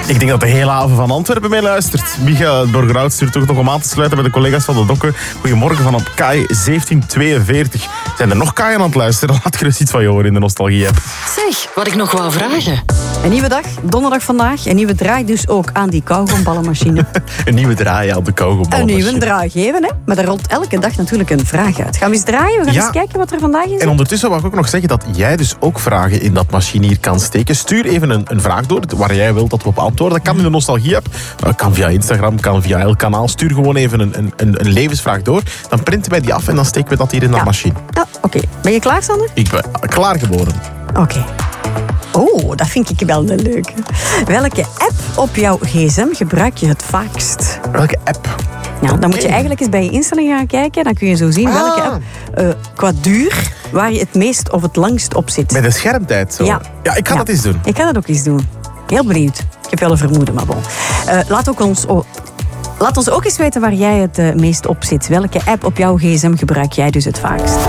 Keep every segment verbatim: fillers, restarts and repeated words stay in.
Ik denk dat de hele haven van Antwerpen mee luistert. Micha Borgerhout stuurt toch nog om aan te sluiten met de collega's van de Dokken. Goedemorgen van op K I zeventien tweeënveertig. Zijn er nog K I aan het luisteren? Laat ik er eens iets van je horen in de nostalgie-app. Zeg, wat ik nog wou vragen. Een nieuwe dag, donderdag vandaag. Een nieuwe draai dus ook aan die kauwgomballenmachine. Een nieuwe draai aan de kauwgomballenmachine. Een nieuwe draai geven, hè. Maar daar rolt elke dag natuurlijk een vraag uit. Gaan we eens draaien? We gaan Ja. eens kijken wat er vandaag is. En ondertussen wou ik ook nog zeggen dat jij dus ook vragen in dat machine hier kan steken. Stuur even een, een vraag door waar jij wilt dat we op antwoorden. Dat kan in de nostalgie-app. Dat kan via Instagram, kan via elk kanaal. Stuur gewoon even een, een, een levensvraag door. Dan printen wij die af en dan steken we dat hier in dat Ja. machine. Ja, oké. Ben je klaar, Sander? Ik ben klaargeboren. Oké. Oh, dat vind ik wel een leuke. Welke app op jouw gsm gebruik je het vaakst? Welke app? Nou, dan moet je eigenlijk eens bij je instellingen gaan kijken. Dan kun je zo zien welke Ah. app uh, qua duur waar je het meest of het langst op zit. Met de schermtijd zo. Ja. Ja, ik ga Ja. dat eens doen. Ik ga dat ook eens doen. Heel benieuwd. Ik heb wel een vermoeden, maar bon. Uh, laat, ook ons, oh, laat ons ook eens weten waar jij het uh, meest op zit. Welke app op jouw gsm gebruik jij dus het vaakst?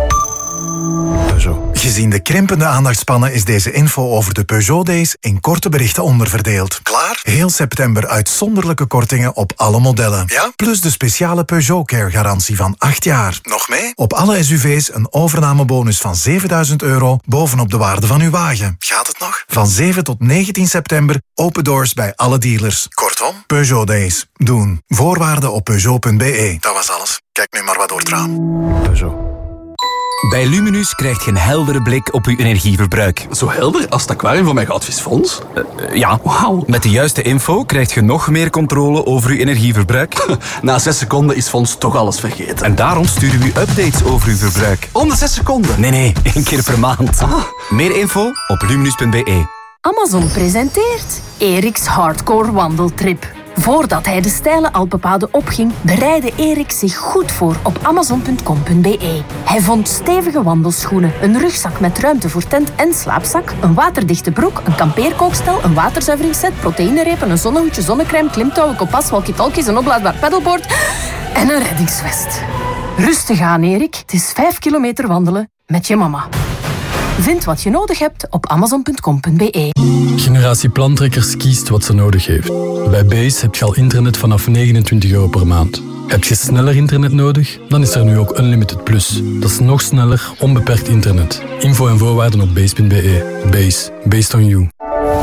Zo. Gezien de krimpende aandachtspannen is deze info over de Peugeot Days in korte berichten onderverdeeld. Klaar? Heel september uitzonderlijke kortingen op alle modellen. Ja? Plus de speciale Peugeot Care garantie van acht jaar. Nog mee? Op alle S U V's een overnamebonus van zevenduizend euro bovenop de waarde van uw wagen. Gaat het nog? Van zeven tot negentien september open doors bij alle dealers. Kortom, Peugeot Days. Doen. Voorwaarden op peugeot punt b e. Dat was alles. Kijk nu maar wat door het raam. Zo. Bij Luminus krijg je een heldere blik op uw energieverbruik. Zo helder als het aquarium van mijn goudvisfonds? Uh, ja, Wauw. met de juiste info krijg je nog meer controle over uw energieverbruik. Na zes seconden is Fons toch alles vergeten. En daarom sturen we u updates over uw verbruik. Om de zes seconden? Nee, nee, één keer per maand. Ah. Meer info op luminus punt b e. Amazon presenteert Eriks Hardcore Wandeltrip. Voordat hij de steile Alpenpaden opging, bereidde Erik zich goed voor op amazon punt com punt b e. Hij vond stevige wandelschoenen, een rugzak met ruimte voor tent en slaapzak, een waterdichte broek, een kampeerkookstel, een waterzuiveringsset, proteïnerepen, een zonnehoedje, zonnecrème, klimtouwen, kompas, walkie-talkies, een oplaadbaar pedalboard en een reddingsvest. Rustig aan, Erik. Het is vijf kilometer wandelen met je mama. Vind wat je nodig hebt op amazon punt com punt b e. Generatie Plantrekkers kiest wat ze nodig heeft. Bij Base heb je al internet vanaf negenentwintig euro per maand. Heb je sneller internet nodig? Dan is er nu ook Unlimited Plus. Dat is nog sneller, onbeperkt internet. Info en voorwaarden op base punt b e. Base. Based on you.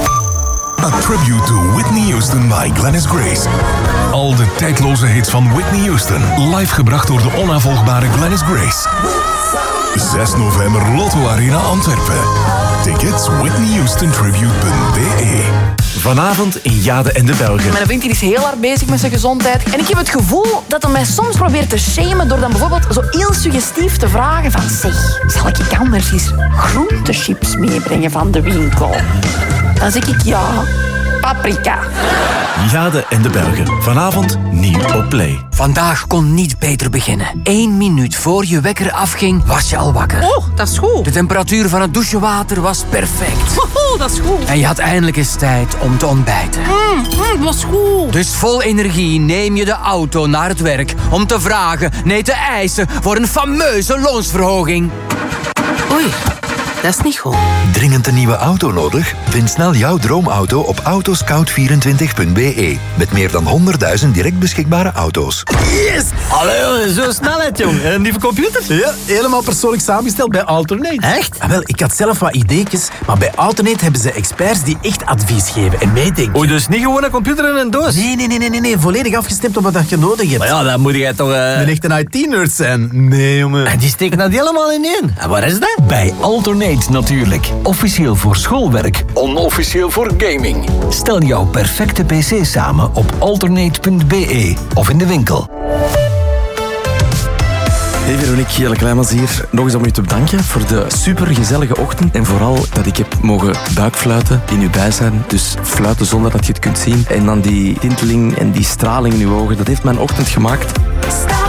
A tribute to Whitney Houston by Glennis Grace. Al de tijdloze hits van Whitney Houston. Live gebracht door de onafvolgbare Glennis Grace. zes november Lotto Arena Antwerpen. Tickets whitney houston tribute punt b e. Vanavond in Jade en de Belgen. Mijn vriend is heel hard bezig met zijn gezondheid. En ik heb het gevoel dat hij mij soms probeert te shamen door dan bijvoorbeeld zo heel suggestief te vragen van zeg, zal ik anders eens groentechips meebrengen van de winkel? Dan zeg ik ja, paprika. Jade en de Belgen. Vanavond nieuw op Play. Vandaag kon niet beter beginnen. Eén minuut voor je wekker afging, was je al wakker. Oh, dat is goed. De temperatuur van het douchewater was perfect. Oh, dat is goed. En je had eindelijk eens tijd om te ontbijten. Mm, mm, dat is goed. Dus vol energie neem je de auto naar het werk om te vragen, nee te eisen voor een fameuze loonsverhoging. Oei, dat is niet goed. Dringend een nieuwe auto nodig? Vind snel jouw droomauto op autoscout vierentwintig punt b e. Met meer dan honderdduizend direct beschikbare auto's. Yes! Allee, zo snelheid, jong. Een nieuwe computer? Ja, helemaal persoonlijk samengesteld bij Alternate. Echt? Ah, wel, ik had zelf wat ideetjes, maar bij Alternate hebben ze experts die echt advies geven en meedenken. Oei, dus niet gewoon een computer in een doos? Nee, nee, nee, nee, nee, volledig afgestemd op wat je nodig hebt. Maar ja, dan moet jij toch... Uh... Een echte I T-nerd zijn. Nee, jongen. En die steken dat helemaal in één. En waar is dat? Bij Alternate natuurlijk. Officieel voor schoolwerk, onofficieel voor gaming. Stel jouw perfecte pc samen op alternate punt b e of in de winkel. Hey Veronique, Jelle Kleimans hier. Nog eens om u te bedanken voor de supergezellige ochtend. En vooral dat ik heb mogen buikfluiten in uw bijzijn. Dus fluiten zonder dat je het kunt zien. En dan die tinteling en die straling in uw ogen. Dat heeft mijn ochtend gemaakt.